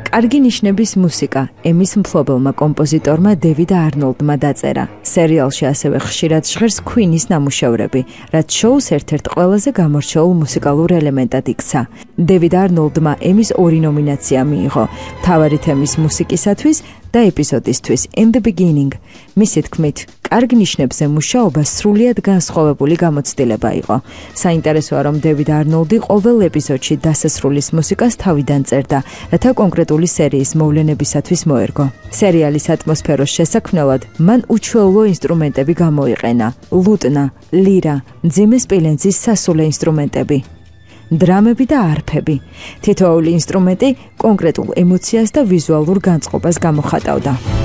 კარგი ნიშნების მუსიკა ემის მფლობელმა კომპოზიტორმა დევიდ არნოლდმა დაწერა. სერიალში ასევე ხშირად ჟღერს Queen-ის ნამუშევრები, რაც შოუს ერთ-ერთ ყველაზე გამორჩეულ მუსიკალურ ელემენტად იქცა. დევიდ არნოლდმა ემის 2 ნომინაცია მიიღო, მთავარი თემის მუსიკისათვის და ეპიზოდისთვის In the Beginning. მისი თქმით, კარგ ნიშნებზე მუშაობა სრულიად განსხვავებული გამოცდილება იყო. საინტერესოა, რომ დევიდ არნოლდი ყოველ ეპიზოდში დასასრულის მუსიკას თავიდან წერდა, რათა კონკრეტული სერიის მოვლენებისათვის მოერგო. სერიალის ატმოსფეროს შესაქმნელად მან უჩვეულო ინსტრუმენტები გამოიყენა: ლუტნა, ლირა, მძიმე სპილენძის სასულე ინსტრუმენტები, დრამები და არფები. თითოეული ინსტრუმენტი კონკრეტულ ემოციას და ვიზუალურ განწყობას გამოხატავდა.